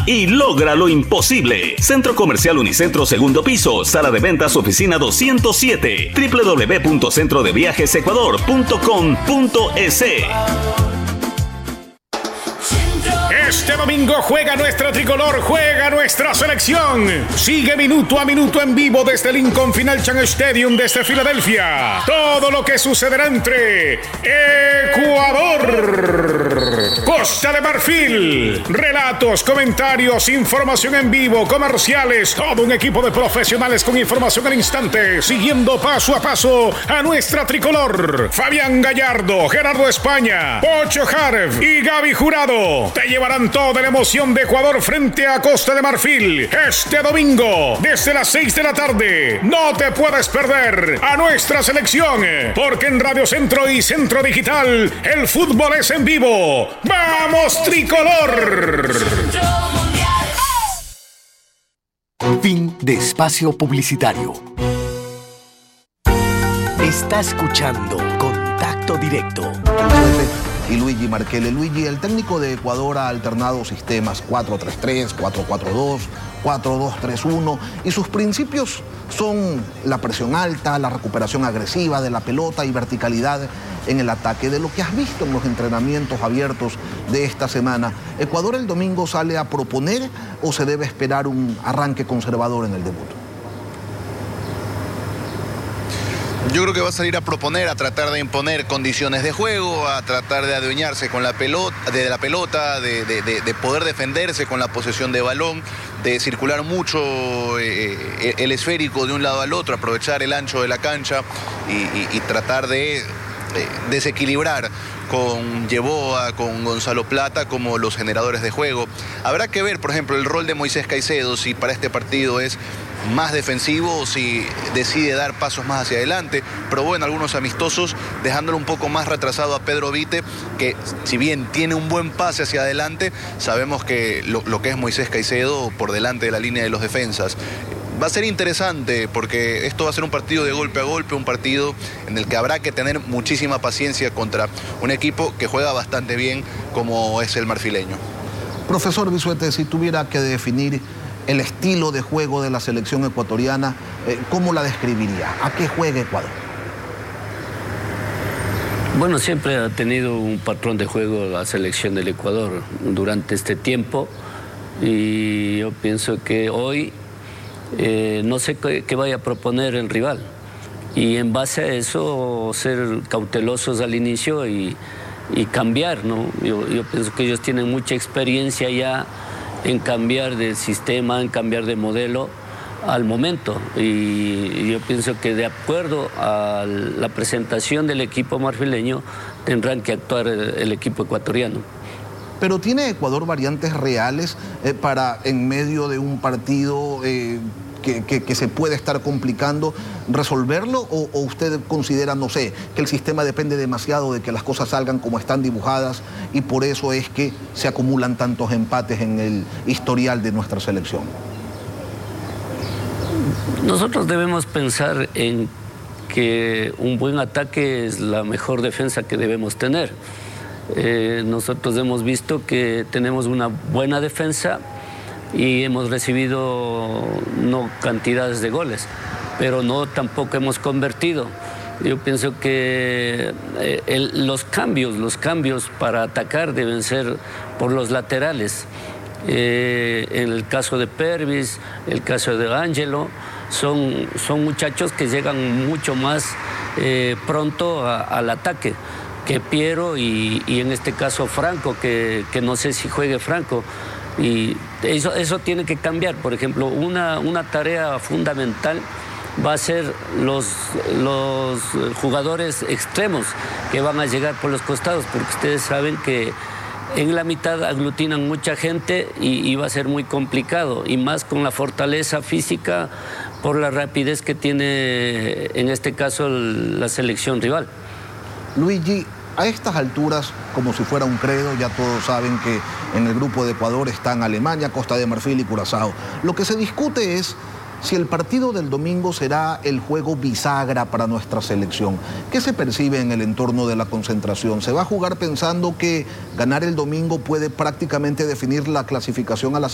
y logra lo imposible. Centro Comercial Unicentro, segundo piso, sala de ventas, oficina 207, www.centrodeviajesecuador.com.es. Este domingo juega nuestra tricolor, juega nuestra selección. Sigue minuto a minuto en vivo desde Lincoln Financial Stadium desde Filadelfia. Todo lo que sucederá entre Ecuador, Costa de Marfil. Relatos, comentarios, información en vivo, comerciales. Todo un equipo de profesionales con información al instante, siguiendo paso a paso a nuestra tricolor. Fabián Gallardo, Gerardo España, Pocho Harv y Gaby Jurado te llevarán toda la emoción de Ecuador frente a Costa de Marfil este domingo desde las 6 de la tarde. No te puedes perder a nuestra selección, porque en Radio Centro y Centro Digital el fútbol es en vivo. ¡Vamos, tricolor! Fin de espacio publicitario. Está escuchando Contacto Directo. Y Luigi Marquele. Luigi, el técnico de Ecuador ha alternado sistemas 4-3-3, 4-4-2, 4-2-3-1 y sus principios son la presión alta, la recuperación agresiva de la pelota y verticalidad en el ataque. De lo que has visto en los entrenamientos abiertos de esta semana, ¿Ecuador el domingo sale a proponer o se debe esperar un arranque conservador en el debut? Yo creo que va a salir a proponer, a tratar de imponer condiciones de juego, a tratar de adueñarse con la pelota, de poder defenderse con la posesión de balón, de circular mucho el esférico de un lado al otro, aprovechar el ancho de la cancha y tratar de desequilibrar con Yeboah, con Gonzalo Plata como los generadores de juego. Habrá que ver, por ejemplo, el rol de Moisés Caicedo, si para este partido es más defensivo o si decide dar pasos más hacia adelante. Probó en algunos amistosos dejándolo un poco más retrasado a Pedro Vite, que si bien tiene un buen pase hacia adelante, sabemos que lo que es Moisés Caicedo por delante de la línea de los defensas. Va a ser interesante porque esto va a ser un partido de golpe a golpe, un partido en el que habrá que tener muchísima paciencia contra un equipo que juega bastante bien como es el marfileño. Profesor Bisuete, si tuviera que definir el estilo de juego de la selección ecuatoriana, ¿cómo la describiría? ¿A qué juega Ecuador? Bueno, siempre ha tenido un patrón de juego la selección del Ecuador durante este tiempo y yo pienso que hoy no sé qué vaya a proponer el rival y en base a eso ser cautelosos al inicio y cambiar, ¿no? Yo pienso que ellos tienen mucha experiencia ya en cambiar de sistema, en cambiar de modelo al momento. Y yo pienso que de acuerdo a la presentación del equipo marfileño tendrán que actuar el equipo ecuatoriano. Pero ¿tiene Ecuador variantes reales para en medio de un partido que se puede estar complicando resolverlo? ¿O usted considera, no sé, que el sistema depende demasiado de que las cosas salgan como están dibujadas y por eso es que se acumulan tantos empates en el historial de nuestra selección? Nosotros debemos pensar en que un buen ataque es la mejor defensa que debemos tener. Nosotros hemos visto que tenemos una buena defensa y hemos recibido no cantidades de goles, pero no tampoco hemos convertido. Yo pienso que los cambios para atacar deben ser por los laterales. En el caso de Pervis, el caso de Ángelo, son muchachos que llegan mucho más pronto al ataque que Piero y en este caso Franco, que no sé si juegue Franco. Y eso tiene que cambiar. Por ejemplo, una tarea fundamental va a ser los jugadores extremos que van a llegar por los costados, porque ustedes saben que en la mitad aglutinan mucha gente y va a ser muy complicado, y más con la fortaleza física por la rapidez que tiene en este caso la selección rival. Luigi, a estas alturas, como si fuera un credo, ya todos saben que en el grupo de Ecuador están Alemania, Costa de Marfil y Curazao. Lo que se discute es si el partido del domingo será el juego bisagra para nuestra selección. ¿Qué se percibe en el entorno de la concentración? ¿Se va a jugar pensando que ganar el domingo puede prácticamente definir la clasificación a la